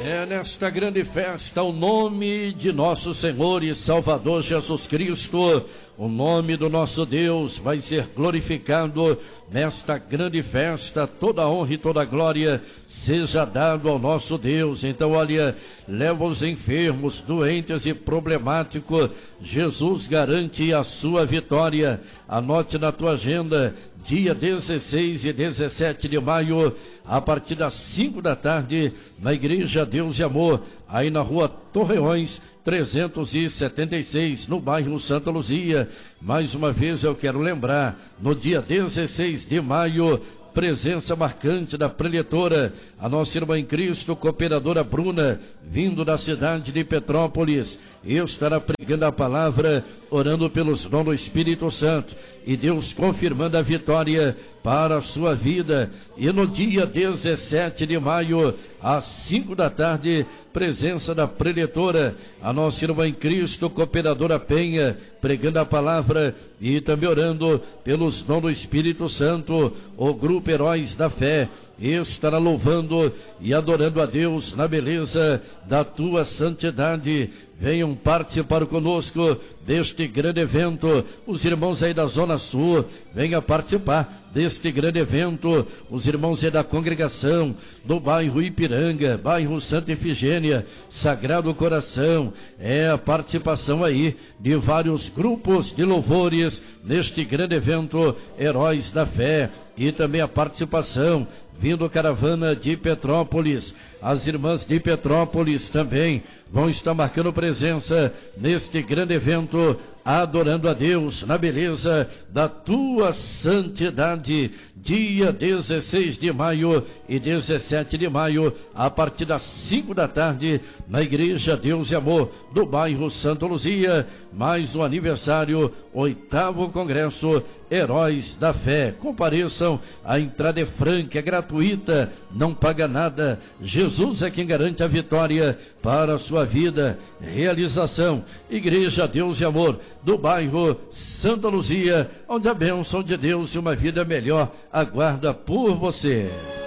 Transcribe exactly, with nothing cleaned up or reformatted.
É nesta grande festa o nome de nosso Senhor e Salvador Jesus Cristo, o nome do nosso Deus vai ser glorificado nesta grande festa. Toda honra e toda glória seja dado ao nosso Deus. Então, olha, leva os enfermos, doentes e problemáticos. Jesus garante a sua vitória. Anote na tua agenda, dia dezesseis e dezessete de maio, a partir das cinco da tarde, na Igreja Deus e Amor, aí na rua Torreões, trezentos e setenta e seis, no bairro Santa Luzia. Mais uma vez eu quero lembrar, no dia dezesseis de maio, presença marcante da preletora, a nossa irmã em Cristo, cooperadora Bruna, vindo da cidade de Petrópolis. Eu estará pregando a palavra, orando pelos dons do Espírito Santo, e Deus confirmando a vitória para a sua vida. E no dia dezessete de maio, às cinco da tarde, presença da preletora, a nossa irmã em Cristo, cooperadora Penha, pregando a palavra e também orando pelos dons do Espírito Santo. O grupo Heróis da Fé estará louvando e adorando a Deus na beleza da tua santidade. Venham participar conosco deste grande evento. Os irmãos aí da Zona Sul, venham participar deste grande evento. Os irmãos aí da congregação do bairro Ipiranga, bairro Santa Efigênia, Sagrado Coração. É a participação aí de vários grupos de louvores neste grande evento Heróis da Fé. E também a participação vindo caravana de Petrópolis. As irmãs de Petrópolis também vão estar marcando presença neste grande evento, adorando a Deus na beleza da tua santidade. Dia dezesseis de maio e dezessete de maio, a partir das cinco da tarde, na Igreja Deus e Amor, do bairro Santa Luzia, mais um aniversário, oitavo Congresso Heróis da Fé. Compareçam, a entrada é franca, é gratuita, não paga nada. Jesus é quem garante a vitória para a sua vida. Realização, Igreja Deus e Amor, do bairro Santa Luzia, onde a bênção de Deus e uma vida melhor aguarda por você.